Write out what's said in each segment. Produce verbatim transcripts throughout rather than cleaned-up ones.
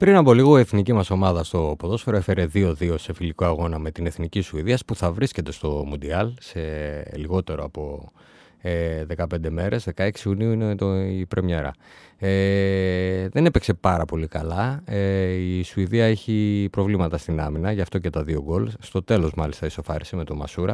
Πριν από λίγο, η εθνική μας ομάδα στο ποδόσφαιρο έφερε δύο δύο σε φιλικό αγώνα με την εθνική Σουηδίας, που θα βρίσκεται στο Μουντιάλ σε λιγότερο από ε, δεκαπέντε μέρες. δεκαέξι Ιουνίου είναι το, η πρεμιέρα. Ε, δεν έπαιξε πάρα πολύ καλά. Ε, η Σουηδία έχει προβλήματα στην άμυνα, γι' αυτό και τα δύο γκολ. Στο τέλος μάλιστα ισοφάρισε με τον Μασούρα.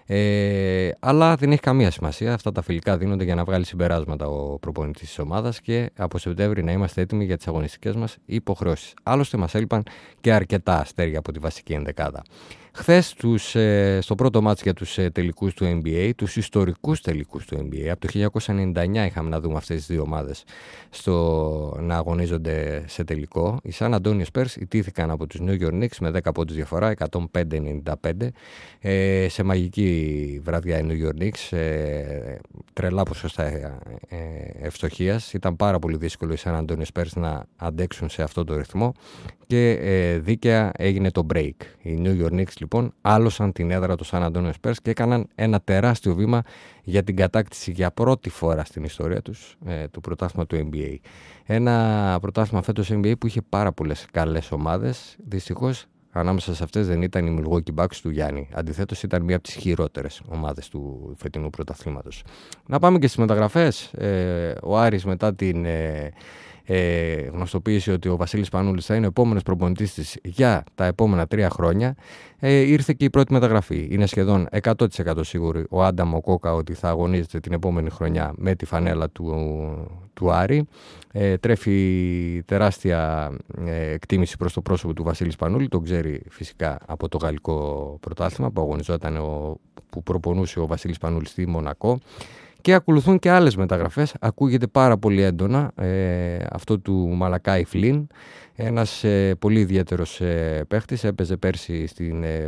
Ε, αλλά δεν έχει καμία σημασία. Αυτά τα φιλικά δίνονται για να βγάλει συμπεράσματα ο προπονητής της ομάδας και από Σεπτέμβρη να είμαστε έτοιμοι για τις αγωνιστικές μας υποχρεώσεις. Άλλωστε μας έλειπαν και αρκετά αστέρια από τη βασική ενδεκάδα. Χθες τους, ε, στο πρώτο μάτς για τους ε, τελικούς του N B A, τους ιστορικούς τελικούς του N B A, από το χίλια εννιακόσια ενενήντα εννιά είχαμε να δούμε αυτές τις δύο ομάδες στο, να αγωνίζονται σε τελικό. Οι San Antonio Spurs ιτήθηκαν από τους New York Knicks με δέκα πόντους διαφορά, εκατόν πέντε ενενήντα πέντε. Ε, σε μαγική βραδιά οι New York Knicks, ε, τρελά ποσοστά ε, ε, ευστοχίας. Ήταν πάρα πολύ δύσκολο οι San Antonio Spurs να αντέξουν σε αυτό το ρυθμό και ε, δίκαια έγινε το break. Οι New York Knicks λοιπόν άλωσαν την έδρα του San Antonio Spurs και έκαναν ένα τεράστιο βήμα για την κατάκτηση για πρώτη φορά στην ιστορία τους ε, του πρωτάθλημα του N B A. Ένα πρωτάθλημα φέτος N B A που είχε πάρα πολλές καλές ομάδες. Δυστυχώς ανάμεσα σε αυτές δεν ήταν η Milwaukee Bucks του Γιάννη. Αντιθέτως ήταν μία από τις χειρότερες ομάδες του φετινού πρωταθλήματος. Να πάμε και στις μεταγραφές. Ε, ο Άρης μετά την ε, ε, γνωστοποίηση ότι ο Βασίλης Πανούλης θα είναι ο επόμενος προπονητής της για τα επόμενα τρία χρόνια, ε, ήρθε και η πρώτη μεταγραφή. Είναι σχεδόν εκατό τοις εκατό σίγουροι ο Άνταμ Κόκα ότι θα αγωνίζεται την επόμενη χρονιά με τη φανέλα του, του Άρη. Ε, τρέφει τεράστια ε, εκτίμηση προς το πρόσωπο του Βασίλη Πανούλη. Τον ξέρει φυσικά από το γαλλικό πρωτάθλημα που αγωνιζόταν ο, που προπονούσε ο Βασίλης Πανούλης στη Μονακό. Και ακολουθούν και άλλες μεταγραφές. Ακούγεται πάρα πολύ έντονα ε, αυτό του Μαλακάι Φλίν, ένας ε, πολύ ιδιαίτερος ε, παίχτης. Έπαιζε πέρσι στην ε,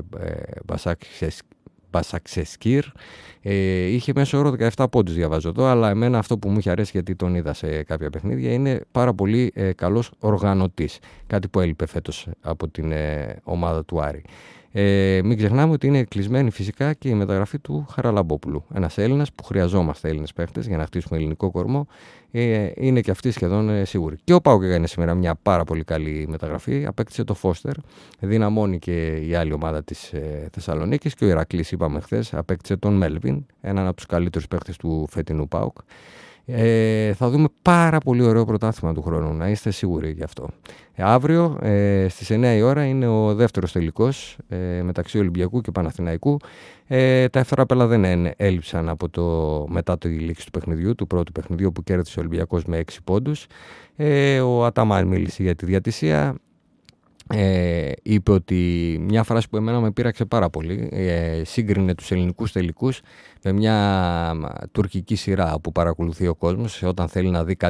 ε, Μπασαξεσκίρ. Ε, είχε μέσο όρο δεκαεπτά πόντους, διαβάζω εδώ, αλλά εμένα αυτό που μου είχε αρέσει, γιατί τον είδα σε κάποια παιχνίδια, είναι πάρα πολύ ε, καλός οργανωτής. Κάτι που έλειπε φέτος από την ε, ομάδα του Άρη. Ε, μην ξεχνάμε ότι είναι κλεισμένη φυσικά και η μεταγραφή του Χαραλαμπόπουλου. Ένας Έλληνας που χρειαζόμαστε Έλληνες παίχτες για να χτίσουμε ελληνικό κορμό. Ε, είναι και αυτή σχεδόν ε, σίγουρη. Και ο ΠΑΟΚ έκανε σήμερα μια πάρα πολύ καλή μεταγραφή. Απέκτησε το Φώστερ. Δυναμώνει και η άλλη ομάδα της ε, Θεσσαλονίκης. Και ο Ηρακλής, είπαμε χθες, απέκτησε τον Μέλβιν, έναν από τους καλύτερους παίχτες του φετινού ΠΑΟΚ. Ε, θα δούμε πάρα πολύ ωραίο πρωτάθλημα του χρόνου, να είστε σίγουροι γι' αυτό. Ε, αύριο ε, στις εννιά η ώρα είναι ο δεύτερος τελικός ε, μεταξύ Ολυμπιακού και Παναθηναϊκού. Ε, τα εύθραπελα δεν έλειψαν από το, μετά τη λήξη του παιχνιδιού, του πρώτου παιχνιδιού που κέρδισε ο Ολυμπιακός με έξι πόντους. Ε, ο Αταμάν μίλησε για τη διατησία. Ε, είπε ότι μια φράση που εμένα με πείραξε πάρα πολύ, ε, σύγκρινε τους ελληνικούς τελικούς με μια τουρκική σειρά που παρακολουθεί ο κόσμος όταν θέλει να δει κάτι